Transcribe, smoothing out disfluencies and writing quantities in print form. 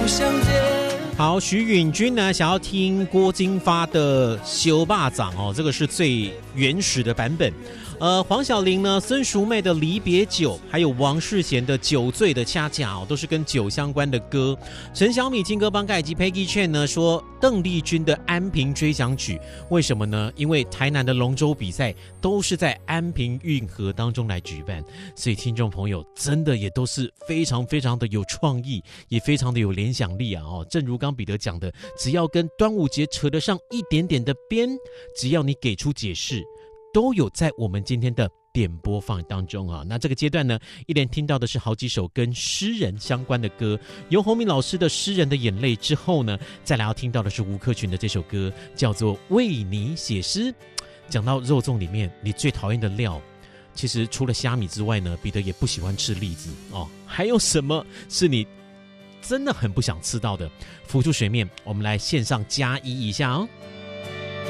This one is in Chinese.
相见。 好，徐允君呢想要听郭金发的《修霸掌》哦，这个是最原始的版本。黄晓玲呢、孙淑妹的《离别酒》，还有王世贤的《酒醉的恰恰》哦，都是跟酒相关的歌。陈小米、金歌帮盖以及 Peggy Chen 呢说，邓丽君的《安平追想曲》，为什么呢？因为台南的龙舟比赛都是在安平运河当中来举办，所以听众朋友真的也都是非常非常的有创意，也非常的有联想力啊！哦，正如刚彼得讲的，只要跟端午节扯得上一点点的边，只要你给出解释，都有在我们今天的点播放当中啊。那这个阶段呢，一连听到的是好几首跟诗人相关的歌，由洪明老师的《诗人的眼泪》之后呢，再来要听到的是吴克群的这首歌，叫做《为你写诗》。讲到肉粽里面你最讨厌的料，其实除了虾米之外呢，彼得也不喜欢吃栗子哦。还有什么是你真的很不想吃到的？浮出水面，我们来线上加一下哦。